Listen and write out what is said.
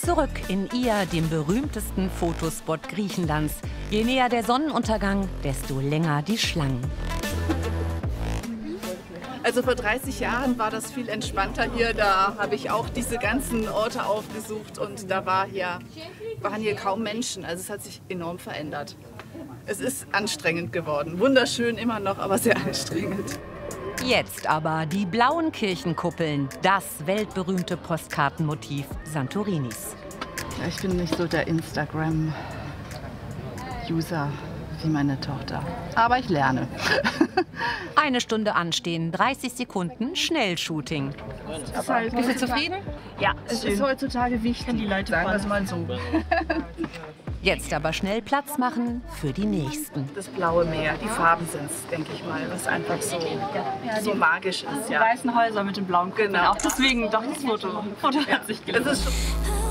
Zurück in Ia, dem berühmtesten Fotospot Griechenlands. Je näher der Sonnenuntergang, desto länger die Schlangen. Also vor 30 Jahren war das viel entspannter hier. Da habe ich auch diese ganzen Orte aufgesucht und da waren hier kaum Menschen. Also es hat sich enorm verändert. Es ist anstrengend geworden. Wunderschön immer noch, aber sehr anstrengend. Jetzt aber die blauen Kirchenkuppeln, das weltberühmte Postkartenmotiv Santorinis. Ja, ich bin nicht so der Instagram-User wie meine Tochter, aber ich lerne. 1 Stunde anstehen, 30 Sekunden Schnellshooting. Bist du zufrieden? Ja, es ist heutzutage wichtig, die Leute sagen wir es mal so. Jetzt aber schnell Platz machen für die Nächsten. Das blaue Meer, die Farben sind es, denke ich mal, was einfach so magisch ist. Die weißen Häuser mit den blauen Kuppeln. Genau. Auch deswegen doch das Foto. Das Foto hat sich gelohnt.